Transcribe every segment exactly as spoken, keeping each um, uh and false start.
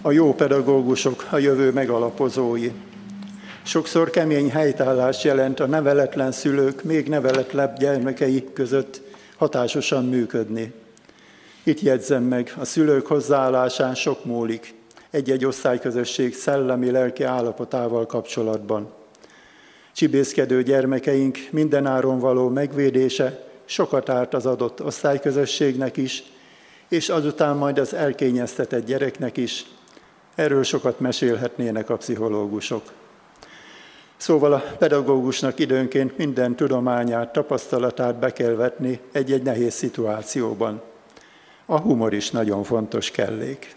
A jó pedagógusok a jövő megalapozói. Sokszor kemény helytállás jelent a neveletlen szülők, még neveletlen gyermekei között hatásosan működni. Itt jegyzem meg, a szülők hozzáállásán sok múlik egy-egy osztályközösség szellemi-lelki állapotával kapcsolatban. Csibészkedő gyermekeink mindenáron való megvédése sokat árt az adott osztályközösségnek is, és azután majd az elkényeztetett gyereknek is. Erről sokat mesélhetnének a pszichológusok. Szóval a pedagógusnak időnként minden tudományát, tapasztalatát be kell vetni egy-egy nehéz szituációban. A humor is nagyon fontos kellék.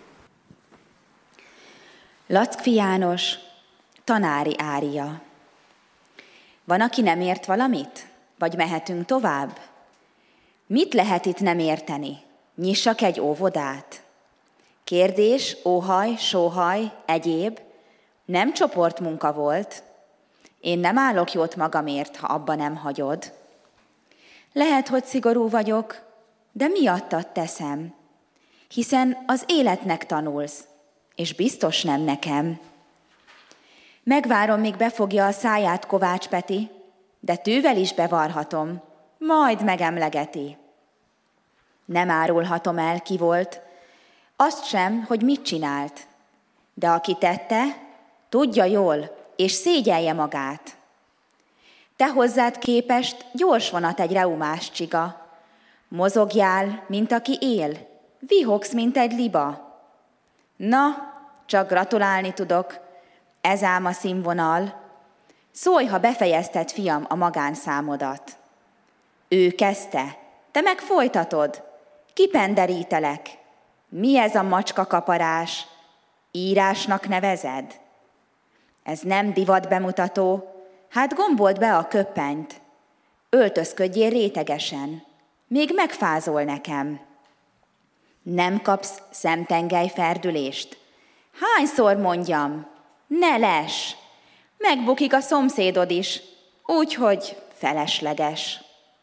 Lackfi János, tanári ária. Van, aki nem ért valamit? Vagy mehetünk tovább? Mit lehet itt nem érteni? Nyissak egy óvodát? Kérdés, óhaj, sóhaj, egyéb, nem csoportmunka volt. Én nem állok jót magamért, ha abba nem hagyod. Lehet, hogy szigorú vagyok, de miattad teszem, hiszen az életnek tanulsz, és biztos nem nekem. Megvárom, míg befogja a száját Kovács Peti, de tűvel is bevarhatom, majd megemlegeti. Nem árulhatom el, ki volt, azt sem, hogy mit csinált, de aki tette, tudja jól, és szégyelje magát. Te hozzád képest gyors vonat egy reumás csiga, mozogjál, mint aki él, vihogsz, mint egy liba. Na, csak gratulálni tudok, ez ám a színvonal. Szólj, ha befejezted, fiam, a magánszámodat. Ő kezdte, te meg folytatod, kipenderítelek. Mi ez a macska kaparás? Írásnak nevezed? Ez nem divat bemutató, hát gombold be a köppenyt. Öltözködjél rétegesen, még megfázol nekem. Nem kapsz szemtengelyferdülést? Hányszor mondjam? Ne less! Megbukik a szomszédod is, úgyhogy felesleges.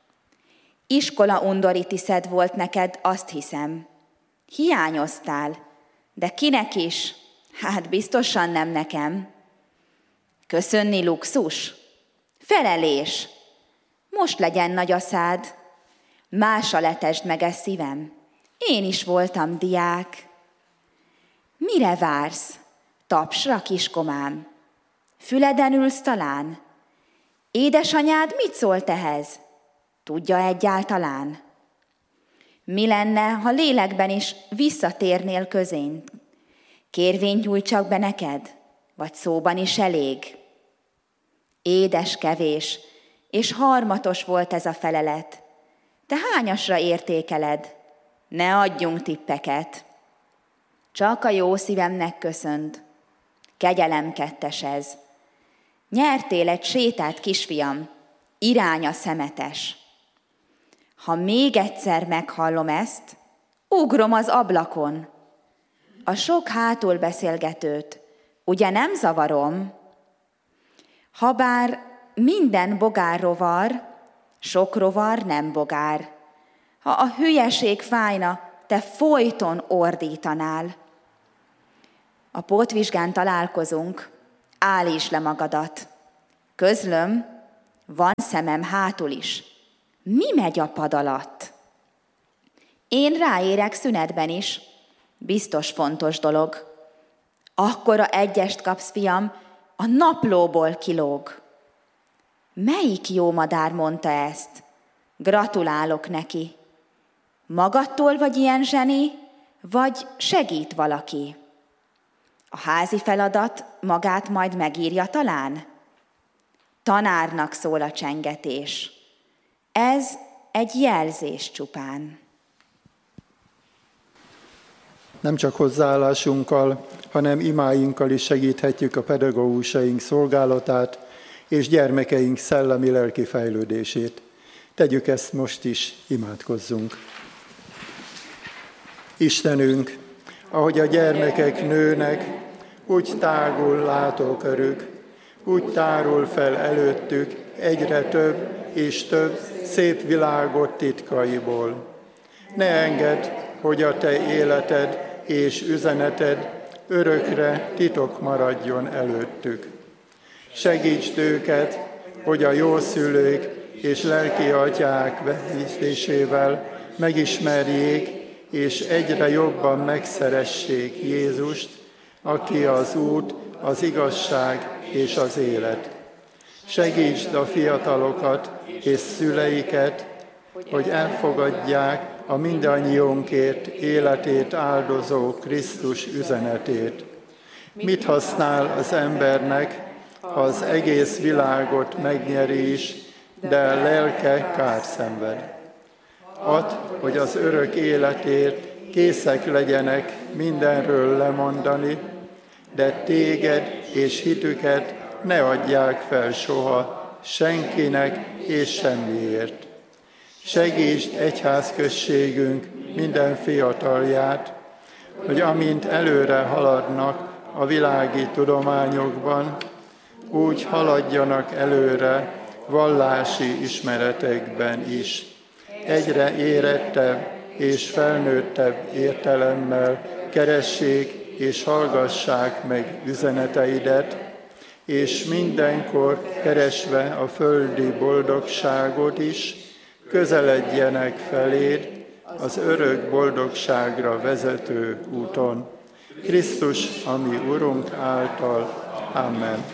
Iskola undoritiszed volt neked, azt hiszem. Hiányoztál, de kinek is? Hát biztosan nem nekem. Köszönni luxus? Felelés! Most legyen nagy a szád. Másra letesd meg ezt szívem. Én is voltam diák. Mire vársz? Tapsra, kiskomám? Füleden ülsz talán? Édesanyád mit szólt ehhez? Tudja egyáltalán? Mi lenne, ha lélekben is visszatérnél közénk? Kérvényt nyújtsak be neked, vagy szóban is elég? Édes kevés, és harmatos volt ez a felelet. Te hányasra értékeled? Ne adjunk tippeket. Csak a jó szívemnek köszönt. Kegyelem kettes ez. Nyertél egy sétát, kisfiam, irány a szemetes. Ha még egyszer meghallom ezt, ugrom az ablakon. A sok hátul beszélgetőt, ugye nem zavarom? Habár minden bogár rovar, sok rovar nem bogár. Ha a hülyeség fájna, te folyton ordítanál. A pótvizsgán találkozunk, állíts le magadat. Közlöm, van szemem hátul is. Mi megy a pad alatt? Én ráérek szünetben is, biztos fontos dolog. Akkora egyest kapsz, fiam, a naplóból kilóg. Melyik jó madár mondta ezt? Gratulálok neki. Magadtól vagy ilyen zseni, vagy segít valaki? A házi feladat magát majd megírja talán? Tanárnak szól a csengetés. Ez egy jelzés csupán. Nem csak hozzáállásunkkal, hanem imáinkkal is segíthetjük a pedagógusaink szolgálatát és gyermekeink szellemi-lelki fejlődését. Tegyük ezt most is, imádkozzunk. Istenünk, ahogy a gyermekek nőnek, úgy tágul látókörük, úgy tárul fel előttük egyre több és több szép világot titkaiból. Ne engedd, hogy a te életed és üzeneted örökre titok maradjon előttük. Segítsd őket, hogy a jószülők és lelki atyák vezetésével megismerjék és egyre jobban megszeressék Jézust, aki az út, az igazság és az élet. Segítsd a fiatalokat és szüleiket, hogy elfogadják a mindannyiunkért életét áldozó Krisztus üzenetét. Mit használ az embernek, ha az egész világot megnyeri is, de a lelke kárt szenved? Add, hogy az örök életért készek legyenek mindenről lemondani, de téged és hitüket ne adják fel soha senkinek és semmiért. Segítsd egyházközségünk minden fiatalját, hogy amint előre haladnak a világi tudományokban, úgy haladjanak előre vallási ismeretekben is. Egyre érettebb és felnőttebb értelemmel keressék és hallgassák meg üzeneteidet, és mindenkor keresve a földi boldogságot is, közeledjenek feléd az örök boldogságra vezető úton. Krisztus, ami Urunk által. Amen.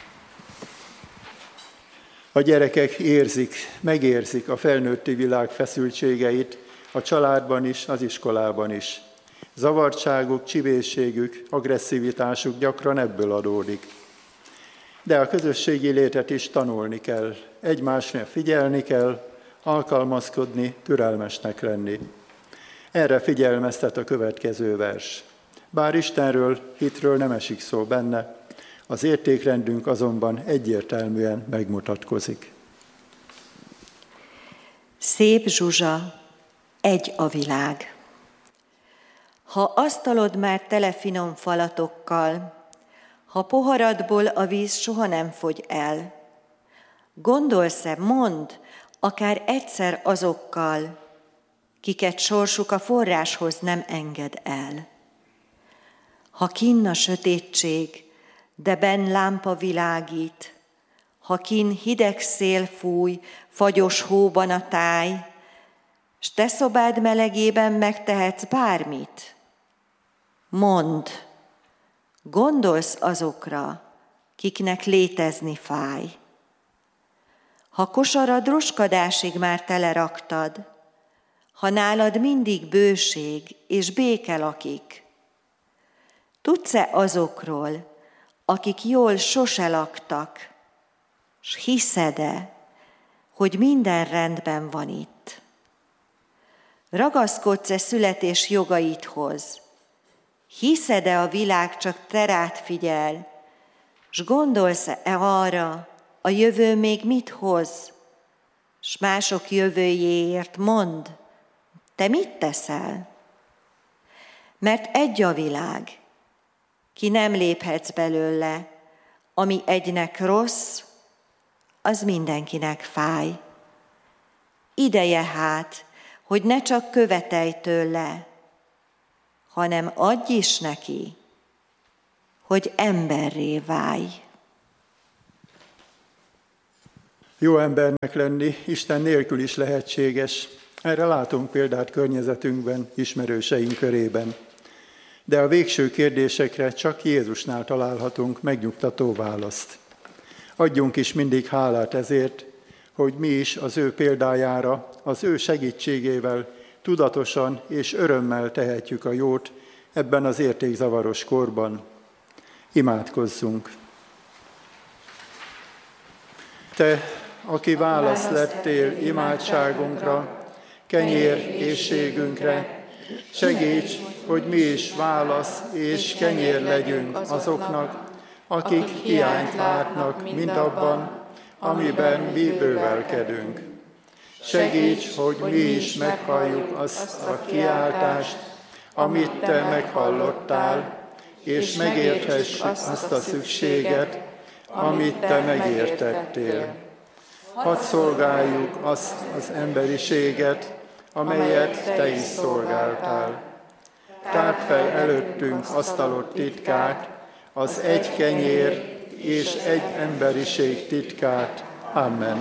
A gyerekek érzik, megérzik a felnőtti világ feszültségeit, a családban is, az iskolában is. Zavartságuk, csibészségük, agresszivitásuk gyakran ebből adódik. De a közösségi létet is tanulni kell, egymásra figyelni kell, alkalmazkodni, türelmesnek lenni. Erre figyelmeztet a következő vers. Bár Istenről, hitről nem esik szó benne, az értékrendünk azonban egyértelműen megmutatkozik. Szép Zsuzsa, egy a világ. Ha asztalod már tele finom falatokkal, ha poharadból a víz soha nem fogy el, gondolsz-e, mondd, akár egyszer azokkal, kiket sorsuk a forráshoz nem enged el. Ha kinn a sötétség, de benn lámpa világít, ha kinn hideg szél fúj, fagyos hóban a táj, s te szobád melegében megtehetsz bármit. Mondd, gondolsz azokra, kiknek létezni fáj. Ha kosarad roskadásig már teleraktad, ha nálad mindig bőség és béke lakik, tudsz-e azokról, akik jól sose laktak, s hiszed-e, hogy minden rendben van itt? Ragaszkodsz-e születés jogaidhoz? Hiszed-e a világ csak te rád figyel, s gondolsz-e arra, a jövő még mit hoz? S mások jövőjéért mondd, te mit teszel? Mert egy a világ, ki nem léphetsz belőle, ami egynek rossz, az mindenkinek fáj. Ideje hát, hogy ne csak követelj tőle, hanem adj is neki, hogy emberré válj. Jó embernek lenni Isten nélkül is lehetséges. Erre látunk példát környezetünkben, ismerőseink körében. De a végső kérdésekre csak Jézusnál találhatunk megnyugtató választ. Adjunk is mindig hálát ezért, hogy mi is az ő példájára, az ő segítségével tudatosan és örömmel tehetjük a jót ebben az értékzavaros korban. Imádkozzunk! Te, aki válasz lettél imádságunkra, kenyér éhségünkre, segíts, hogy mi is válasz és kenyér legyünk azoknak, akik hiányt látnak mindabban, amiben mi bővelkedünk. Segíts, hogy mi is meghalljuk azt a kiáltást, amit Te meghallottál, és megérthessük azt a szükséget, amit Te megértettél. Hadd szolgáljuk azt az emberiséget, amelyet Te is szolgáltál. tárt fel előttünk asztalod titkát, az egy kenyér és egy emberiség titkát. Amen.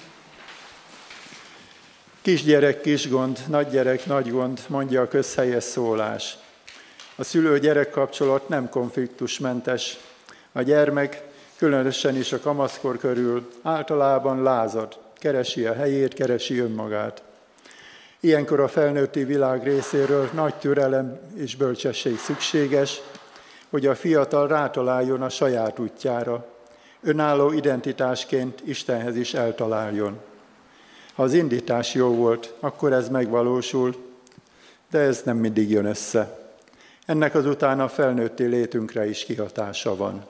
Kisgyerek, kisgond, nagygyerek, nagy gond, mondja a közhelyes szólás. A szülő-gyerek kapcsolat nem konfliktusmentes. A gyermek, különösen is a kamaszkor körül általában lázad, keresi a helyét, keresi önmagát. Ilyenkor a felnőtti világ részéről nagy türelem és bölcsesség szükséges, hogy a fiatal rátaláljon a saját útjára, önálló identitásként Istenhez is eltaláljon. Ha az indítás jó volt, akkor ez megvalósul, de ez nem mindig jön össze. Ennek azután a felnőtti létünkre is kihatása van.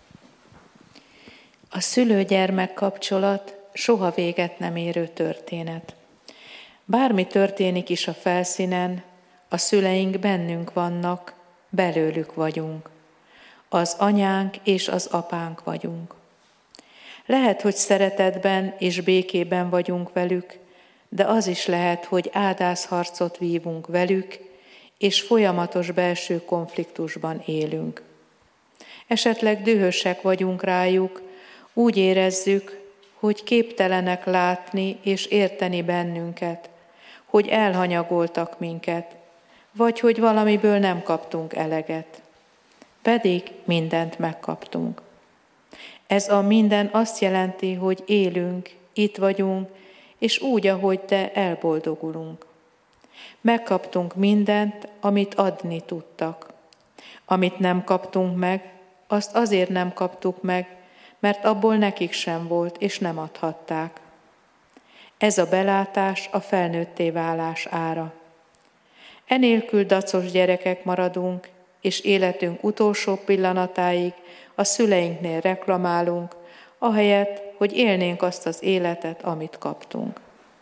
A szülő-gyermek kapcsolat soha véget nem érő történet. Bármi történik is a felszínen, a szüleink bennünk vannak, belőlük vagyunk. Az anyánk és az apánk vagyunk. Lehet, hogy szeretetben és békében vagyunk velük, de az is lehet, hogy ádászharcot vívunk velük, és folyamatos belső konfliktusban élünk. Esetleg dühösek vagyunk rájuk, úgy érezzük, hogy képtelenek látni és érteni bennünket, hogy elhanyagoltak minket, vagy hogy valamiből nem kaptunk eleget. Pedig mindent megkaptunk. Ez a minden azt jelenti, hogy élünk, itt vagyunk, és úgy, ahogy te, elboldogulunk. Megkaptunk mindent, amit adni tudtak. Amit nem kaptunk meg, azt azért nem kaptuk meg, mert abból nekik sem volt, és nem adhatták. Ez a belátás a felnőtté válás ára. Enélkül dacos gyerekek maradunk, és életünk utolsó pillanatáig a szüleinknél reklamálunk, ahelyett, hogy élnénk azt az életet, amit kaptunk.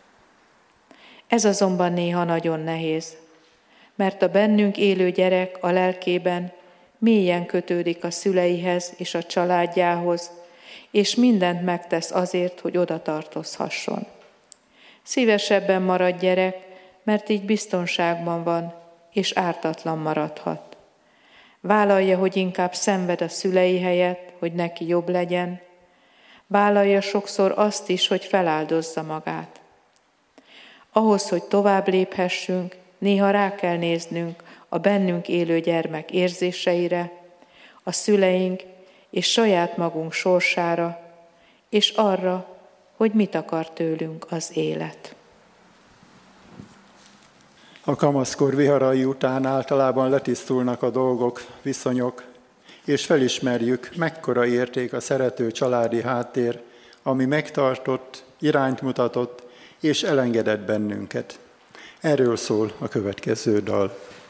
Ez azonban néha nagyon nehéz, mert a bennünk élő gyerek a lelkében mélyen kötődik a szüleihez és a családjához, és mindent megtesz azért, hogy oda tartozhasson. Szívesebben marad gyerek, mert így biztonságban van, és ártatlan maradhat. Vállalja, hogy inkább szenved a szülei helyett, hogy neki jobb legyen. Vállalja sokszor azt is, hogy feláldozza magát. Ahhoz, hogy tovább léphessünk, néha rá kell néznünk a bennünk élő gyermek érzéseire, a szüleink és saját magunk sorsára, és arra, hogy mit akar tőlünk az élet. A kamaszkor viharai után általában letisztulnak a dolgok, viszonyok, és felismerjük, mekkora érték a szerető családi háttér, ami megtartott, irányt mutatott és elengedett bennünket. Erről szól a következő dal.